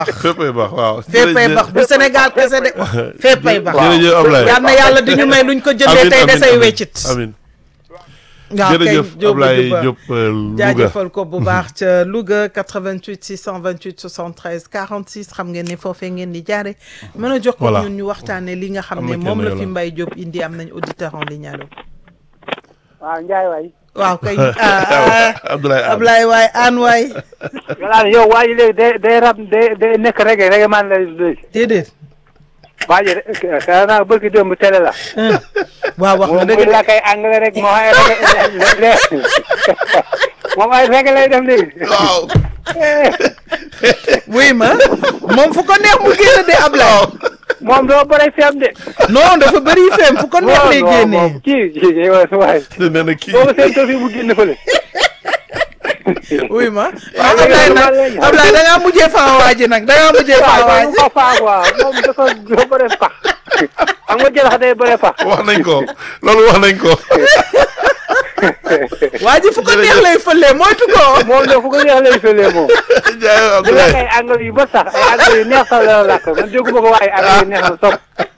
féppay baax waaw. féppay baax du Sénégal kese de féppay baax. jërëjëf Ablaye yal na yàlla di ñu may luñ ko jëndee tey desay weccit. amiin waaw kay jërëjëf Ablaye Diop Louga jaajëfal ko bu baax ca Louga 88 628 73 46 xam ngeen ne foofee ngeen di jaare mën a jox ko ñun ñu waxtaanee li nga xam ne moom la fi Mbaye Diop indi am nañ auditeur en ligne allo. waaw Ndiaye waay. waaw kay Ablaye waay aan waay. yow waa ji léegi day rab day nekk rege man lay léegi. déedéet. waa ji xanaa bëgg démb télé la. waaw wax nga dëgg moom la kay anglais rek moo ay moom ay rege lay def léegi. waaw. wuy ma moom fu ko neex mu génn de Ablaye. moom doo bëri feem de. non dafa bëri feem fu ko neex lay génnee. kii waaye. nee na kii boobu seen tool yi mu génn fële. wuy ma Ablaye da ngaa mujjee faa waaji nag da ngaa mujjee faa waaji. waaw faa waaw moom dafa bëri pax. xam nga jëlax day bëri pax. wax nañ ko loolu wax nañ ko. waa ji fu ko neex lay fëlee moytu ko. moom de fu ko neex lay fëlee moom. jaajëf di la Ablaye kay anglais yu ba sax ay anglais yu neex sax la làkk man dégguma ko waaye anglais yu neex na sopp.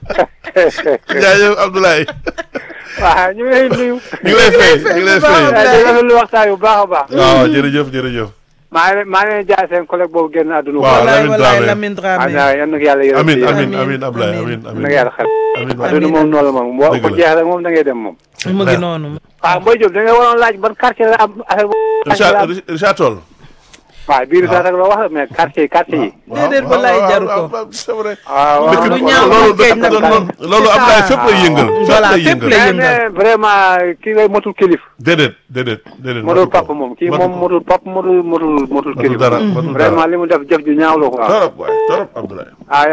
jaajëf Abdoulaye. waaw ñu ngi lay nuyu. ñu ngi lay fay ñu ngi lay fay. di rafetlu waxtaan yu baax a baax. waaw jërëjëf jërëjëf. maa ngi leen jaay seen collègue boobu génn àdduna. waaw Lamine Dramé yal na yàlla yërëm. amiin Ablaye amiin yal na yàlla xel. amiin àdduna moom noonu la moom boo ko jeex rek moom da ngay dem moom. mu ngi noonu. waaw Mbaye Diop da ngay waroon laaj ban quartier la am affaire boobu. Richard Toll. waaw biir sax rek la wax mais quartier yi. déedéet walaay jaru ko. c'est vrai. waaw lu ñaaw loolu Ablaye fépp lay yëngal. voilà fépp fépp lay lay yëngal. yëngal. mais vraiment kii ngay motul kilif. déedéet. motul pap moom kii moom motul pap motul kilif. dara vraiment li mu def jëf ju ñaaw la quoi. torop waay torop Abdoulaye. ah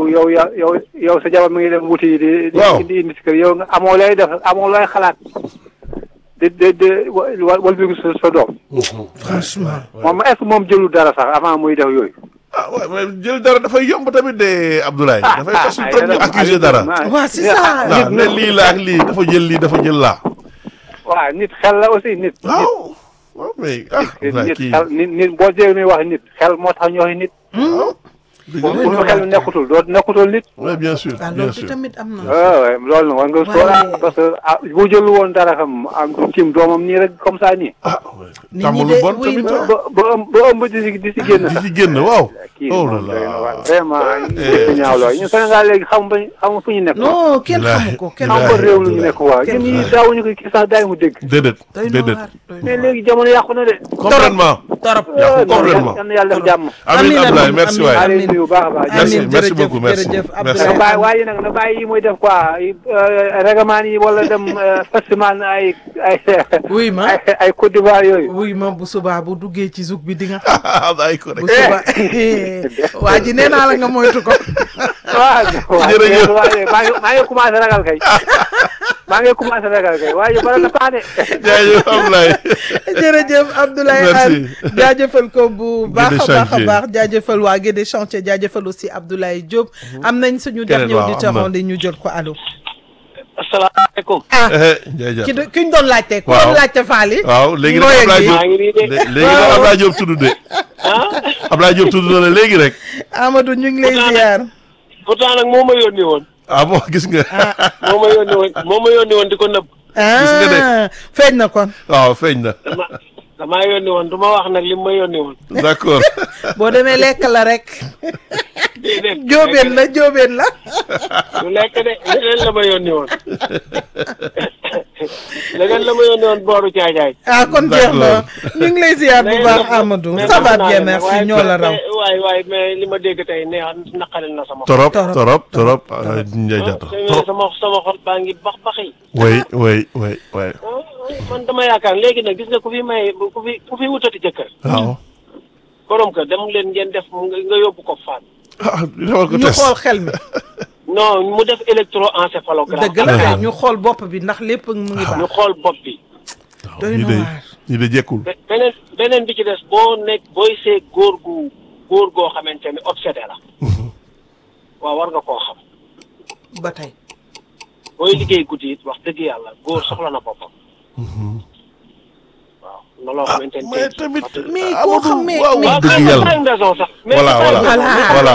yow sa jabar mi ngi dem wuti di indi si kër yow nga amoo lay def amoo lay xalaat di wal bi sa doom. franchement. moom est-ce que moom jëlul dara sax avant muy def yooyu. ah waaw mais jël dara dafay yomb tamit de Abdoulaye. dafay facile trop ñu accuser dara. waaw c'est ça. waaw ne lii la ak lii dafa jël lii dafa jël laa. waaw nit xel la aussi nit. waaw mais Abdoulaye kii nit boo jëlee muy wax nit xel moo tax ñu wax nit. bu xel nekkutul doo nekkutul nit. oui bien sûr bien loolu sûr. tamit am na. waaw loolu nag war nga sóoraale parce que bu jëlu woon dara xam am tim doomam nii rek comme ça nii. ah nit ñi tàmm de lu bon oui tamit. ba ëmb di si génn di sax. ci génn waaw. kii oh moom là là. vraiment ñu ñaaw lool ñun Sénégal léegi xam fu ñu nekk. non kenn xamu ko kenn xam xamu ba réew lu ñu nekk waaw ñun ñii daawuñu ko kii sax daay mu dégg. déedéet doy na déedéet. waar doy na mais waar. léegi jamono yàqu na de. complètement. torop yàqu complètement. yal na yàlla def jàmm. amiin Abdoulaye merci waay. maa ngi nuyu bu baax a baax. Merci, amiin merci jërëjëf beaucoup, merci. jërëjëf Merci. na Abdoulaye. bàyyi waaye nag na bàyyi yi muy def quoi règlement yi wala dem festival ay wuy ma ay Côte d'Ivoire yooyu. wuy ma bu subaa bu duggee ci zouk bi di nga ay ko rek. bu subaa waa ji nee naa la nga moytu ko. Jërëjëf. maa ngi commencé ragal kay. waaye bala na paane. jaajëf Abdoulaye. jërëjëf Abdoulaye Merci. Anne jaajëfal ko bu baax a baax a Chantier. baax jaajëfal waa Guédé Chantier jaajëfal aussi Abdoulaye Diop. am nañ suñu Keneen dernier waaw, auditeur am na. en ligne ñu jël ko allo. asalaamaaleykum. ah jaajëf. ki ñu doon laajte. ku Waaw. doon laajte Faly. waaw léegi Noo nag yëg Abdoulaye nii? Diop maa ngi nii de. léegi nag Abdoulaye Diop tudd de. Abdoulaye Diop tudd na la léegi rek. Amadou ñu ngi lay ziar. pourtant nag moo ma yónni woon. ah bon gis nga. moo ma yónni woon di ko nëbb. nga de. feeñ na kon. waaw feeñ na. damaa yónni woon du ma wax nag li ma yónni woon. d'accord. boo demee lekk la rek. déedéet jóobeen la jóobeen la. du lekk de leneen la ma yónni woon. leneen la ma yónni woon booru caajaay. ah kon jeex na ñu ngi lay ziar bu baax Amadou. ça va bien merci ñoo la raw. waay mais li ma dégg tey neex naqalil na sama xol. torop Torop. torop torop. Ndiaye Diatta torop. sama xol baa ngi bax baxi. oui. man dama yaakaar léegi nag gis nga ku fi wutati jëkkër. waaw. borom kër dem leen ngeen def nga yóbbu ko fan. ah defal ko ñu test. xool xel mi. non mu def électroencéphalogramme. dëgg la kay ñu xool bopp bi ndax lépp mu ngi baax. ñu xool bopp bi. doy ñi na de waar. ñi de jekkul. beneen bi ci des booy see góor goo xamante ni obsédé la. waaw war nga koo xam. ba tey. booy liggéey guddi it wax dëgg yàlla góor soxla na boppam. waaw na loo xamante ne mais tamit mais koo xam ne waaw mais dëgg yàlla une raison sax. voilà voilà voilà